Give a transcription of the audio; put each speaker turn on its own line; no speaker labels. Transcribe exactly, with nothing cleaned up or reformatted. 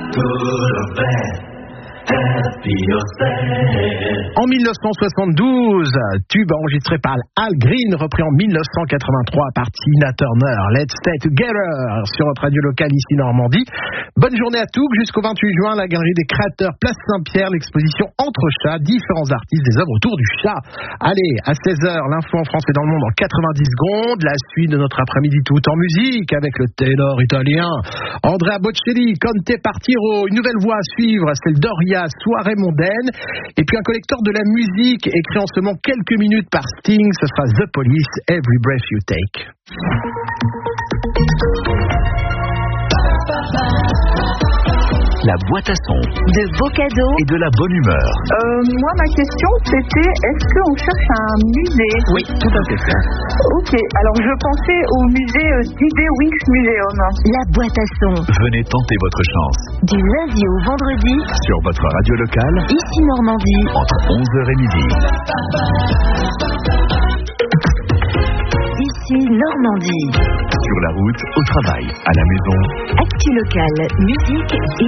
good or bad, happy or sad.
En dix-neuf cent soixante-douze, tube enregistré par Al Green, repris en dix-neuf cent quatre-vingt-trois par Tina Turner. Let's Stay Together sur votre radio locale ici Normandie. Bonne journée à tous. Jusqu'au vingt-huit juin, la Galerie des Créateurs, Place Saint-Pierre, l'exposition Entre chats, différents artistes des œuvres autour du chat. Allez, à seize heures, l'info en France et dans le monde en quatre-vingt-dix secondes. La suite de notre après-midi tout en musique avec le ténor italien Andrea Bocelli, Conte Partiro. Une nouvelle voix à suivre, celle d'Oria, Soirée mondaine. Et puis un collecteur de la musique écrit en seulement quelques minutes par Sting, ce sera The Police, Every Breath You Take.
La boîte à son,
de beaux cadeaux
et de la bonne humeur.
Euh, moi, ma question, c'était, est-ce qu'on cherche un musée?
Oui, tout à fait.
Ok, alors je pensais au musée euh, D J Wings Museum.
La boîte à son.
Venez tenter votre chance.
Du lundi au vendredi.
Sur votre radio locale.
Ici Normandie.
Entre onze heures et midi.
Ici Normandie.
Sur la route, au travail, à la maison.
Actu locale, musique et